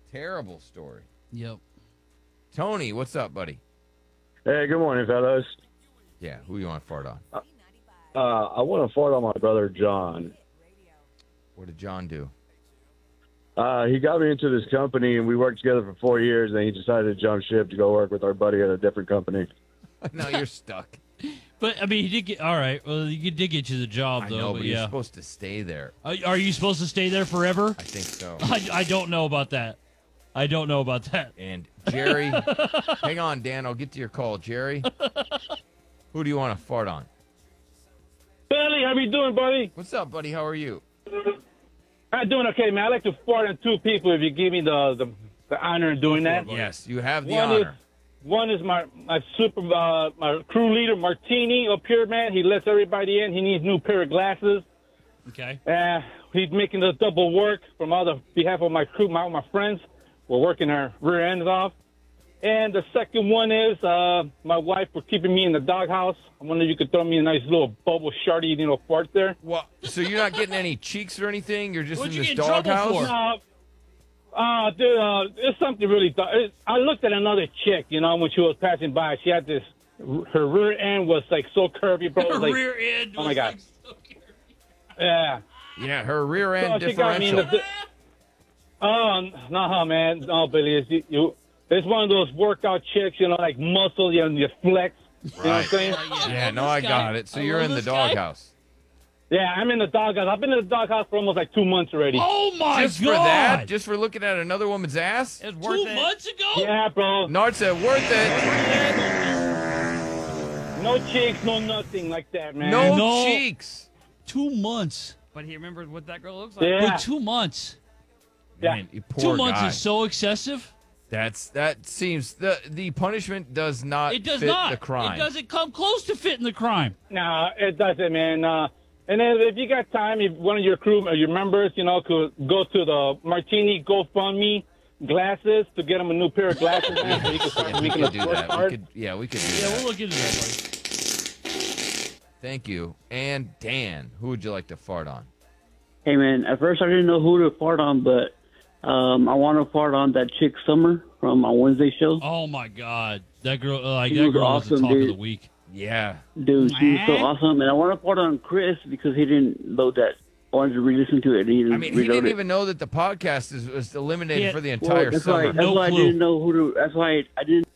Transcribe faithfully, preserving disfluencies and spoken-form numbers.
Terrible story. Yep. Tony, what's up, buddy? Hey, good morning, fellas. Yeah, who you want to fart on? Uh, I want to fart on my brother, John. What did John do? Uh, he got me into this company, and we worked together for four years, and he decided to jump ship to go work with our buddy at a different company. Now you're stuck. But I mean, he did get all right. Well, he did get you the job, I though. know, but but yeah, you're supposed to stay there. are, are you supposed to stay there forever? I think so. I, I don't know about that. I don't know about that. And Jerry, hang on, Dan. I'll get to your call. Jerry, who do you want to fart on? Billy, how you doing, buddy? What's up, buddy? How are you? I'm doing okay, man. I like to fart on two people if you give me the the, the honor of doing that. Yes, you have the One honor. is one is my my super uh, my crew leader Martini up here, man. He lets everybody in. He needs a new pair of glasses. Okay. Uh, he's making the double work from all the behalf of my crew, my my friends. We're working our rear ends off. And the second one is uh, my wife for keeping me in the doghouse. I wonder if you could throw me a nice little bubble shardy, you know, fart there. Well, so you're not getting any cheeks or anything? You're just What'd in you this get in trouble doghouse? for? Uh, uh, dude, uh, it's something really. Th- it, I looked at another chick, you know, when she was passing by. She had this. Her rear end was like so curvy, bro. It was Her like, rear end. oh my was, God. like, so curvy. yeah. Yeah, her rear end So she got me in differential. the. Oh no, man, no, Billy, it's you. you it's one of those workout chicks, you know, like muscle, you know, you flex. You know what I'm Right. saying? Oh, yeah. Yeah, I no, love I this got guy. it. So I you're love in the this guy. doghouse. Yeah, I'm in the doghouse. I've been in the doghouse for almost like two months already. Oh my Just God! for that? Just for looking at another woman's ass? It's worth Two it. months ago? Yeah, bro. Nard said, worth it. No cheeks, no nothing like that, man. No, No. cheeks. Two months. But he remembers what that girl looks like. Yeah. Wait, two months. Yeah. Man, you poor Two months guy. is so excessive. That's that seems the the punishment does not It does fit not. the crime. It doesn't come close to fitting the crime. No, it doesn't, man. Uh, and then if you got time, if one of your crew or your members, you know, could go to the Martini GoFundMe glasses to get him a new pair of glasses, man, so he can start Yeah, we making could a do sports that. We card. could, yeah, we could do Yeah, that. we'll look into that, buddy. Thank you. And Dan, who would you like to fart on? Hey, man, at first I didn't know who to fart on, but um, I want to fart on that chick Summer from my Wednesday show. Oh my God, that girl! uh, Like She that was girl was the awesome, talk of dude. the week. Yeah. Dude, she was so What? awesome. And I want to fart on Chris because he didn't load that. I wanted to re-listen to it. He didn't I mean, he reload didn't it. even know that the podcast is was eliminated Yeah. for the Well, entire that's summer. why, that's No why I clue. didn't know who to. That's why I didn't